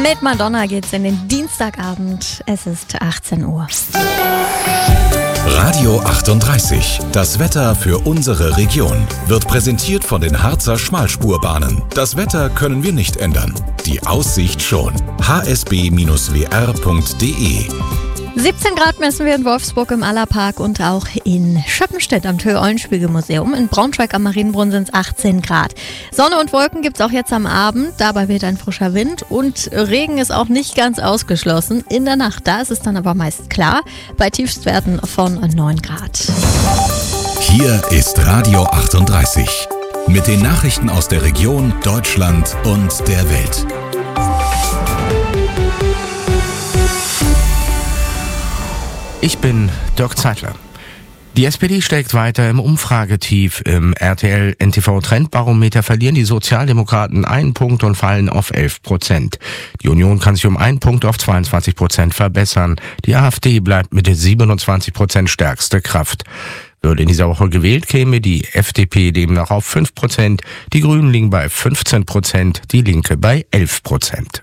Mit Madonna geht's in den Dienstagabend. Es ist 18 Uhr. Radio 38. Das Wetter für unsere Region wird präsentiert von den Harzer Schmalspurbahnen. Das Wetter können wir nicht ändern. Die Aussicht schon. hsb-wr.de 17 Grad messen wir in Wolfsburg im Allerpark und auch in Schöppenstedt am Tö-Eulenspiegel-Museum. In Braunschweig am Marienbrunn sind es 18 Grad. Sonne und Wolken gibt es auch jetzt am Abend. Dabei weht ein frischer Wind und Regen ist auch nicht ganz ausgeschlossen. In der Nacht, da ist es dann aber meist klar, bei Tiefstwerten von 9 Grad. Hier ist Radio 38 mit den Nachrichten aus der Region, Deutschland und der Welt. Ich bin Dirk Zeitler. Die SPD steckt weiter im Umfragetief. Im RTL-NTV-Trendbarometer verlieren die Sozialdemokraten 1 Punkt und fallen auf 11%. Die Union kann sich um 1 Punkt auf 22% verbessern. Die AfD bleibt mit 27% stärkste Kraft. Würde in dieser Woche gewählt, käme die FDP demnach auf 5%, die Grünen liegen bei 15%, die Linke bei 11%.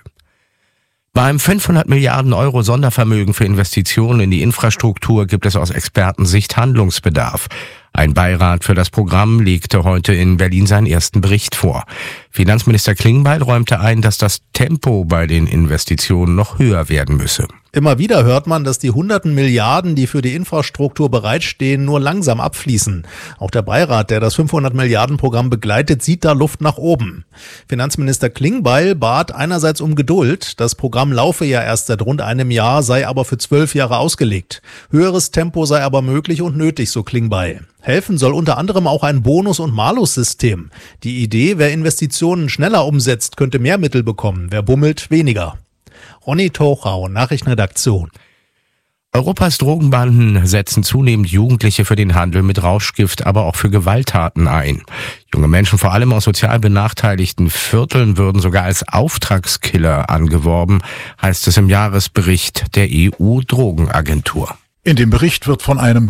Bei einem 500 Milliarden Euro Sondervermögen für Investitionen in die Infrastruktur gibt es aus Expertensicht Handlungsbedarf. Ein Beirat für das Programm legte heute in Berlin seinen ersten Bericht vor. Finanzminister Klingbeil räumte ein, dass das Tempo bei den Investitionen noch höher werden müsse. Immer wieder hört man, dass die hunderten Milliarden, die für die Infrastruktur bereitstehen, nur langsam abfließen. Auch der Beirat, der das 500-Milliarden-Programm begleitet, sieht da Luft nach oben. Finanzminister Klingbeil bat einerseits um Geduld. Das Programm laufe ja erst seit rund einem Jahr, sei aber für 12 Jahre ausgelegt. Höheres Tempo sei aber möglich und nötig, so Klingbeil. Helfen soll unter anderem auch ein Bonus- und Malus-System. Die Idee, wer Investitionen schneller umsetzt, könnte mehr Mittel bekommen, wer bummelt, weniger. Ronny Tochau, Nachrichtenredaktion. Europas Drogenbanden setzen zunehmend Jugendliche für den Handel mit Rauschgift, aber auch für Gewalttaten ein. Junge Menschen, vor allem aus sozial benachteiligten Vierteln, würden sogar als Auftragskiller angeworben, heißt es im Jahresbericht der EU-Drogenagentur. In dem Bericht wird von einem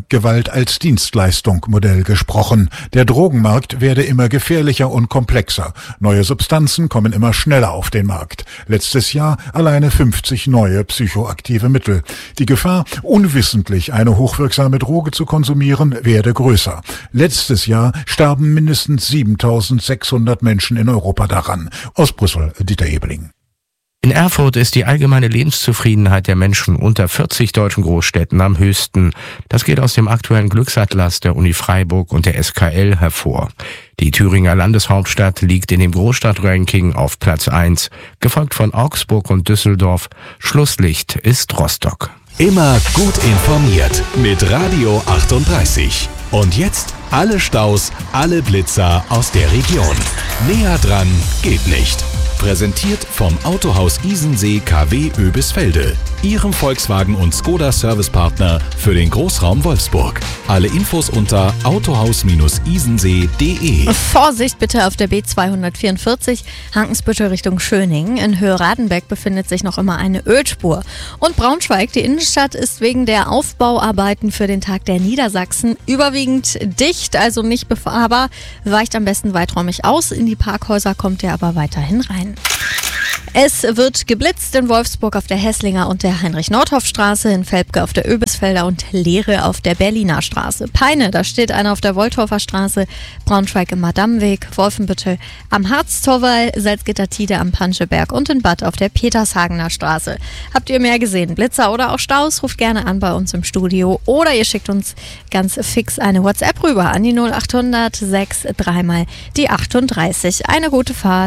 Gewalt-als-Dienstleistung-Modell gesprochen. Der Drogenmarkt werde immer gefährlicher und komplexer. Neue Substanzen kommen immer schneller auf den Markt. Letztes Jahr alleine 50 neue psychoaktive Mittel. Die Gefahr, unwissentlich eine hochwirksame Droge zu konsumieren, werde größer. Letztes Jahr starben mindestens 7.600 Menschen in Europa daran. Aus Brüssel, Dieter Ebeling. In Erfurt ist die allgemeine Lebenszufriedenheit der Menschen unter 40 deutschen Großstädten am höchsten. Das geht aus dem aktuellen Glücksatlas der Uni Freiburg und der SKL hervor. Die Thüringer Landeshauptstadt liegt in dem Großstadtranking auf Platz 1, gefolgt von Augsburg und Düsseldorf. Schlusslicht ist Rostock. Immer gut informiert mit Radio 38. Und jetzt alle Staus, alle Blitzer aus der Region. Näher dran geht nicht. Präsentiert vom Autohaus Isensee KW Oebisfelde, Ihrem Volkswagen und Skoda Servicepartner für den Großraum Wolfsburg. Alle Infos unter autohaus-isensee.de. Vorsicht bitte auf der B244 Hankensbüttel Richtung Schöningen. In Höhe-Radenbeck befindet sich noch immer eine Ölspur. Und Braunschweig, die Innenstadt, ist wegen der Aufbauarbeiten für den Tag der Niedersachsen überwiegend dicht, also nicht befahrbar. Weicht am besten weiträumig aus. In die Parkhäuser kommt ihr aber weiterhin rein. Es wird geblitzt in Wolfsburg auf der Hesslinger und der Heinrich-Nordhoff-Straße, in Velpke auf der Oebisfelder und Leere auf der Berliner Straße. Peine, da steht einer auf der Wolthofer Straße, Braunschweig im Madammweg, Wolfenbüttel am Harztorwall, Salzgitter-Tide am Panscheberg und in Bad auf der Petershagener Straße. Habt ihr mehr gesehen? Blitzer oder auch Staus? Ruft gerne an bei uns im Studio oder ihr schickt uns ganz fix eine WhatsApp rüber an die 0800 63 mal die 38. Eine gute Fahrt.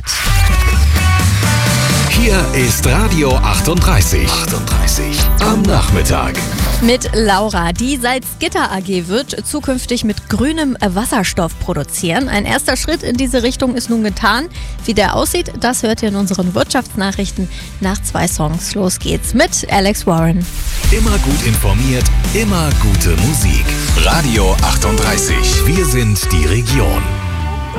Hier ist Radio 38. Am Nachmittag. Mit Laura. Die Salzgitter AG wird zukünftig mit grünem Wasserstoff produzieren. Ein erster Schritt in diese Richtung ist nun getan. Wie der aussieht, das hört ihr in unseren Wirtschaftsnachrichten nach 2 Songs. Los geht's mit Alex Warren. Immer gut informiert, immer gute Musik. Radio 38. Wir sind die Region.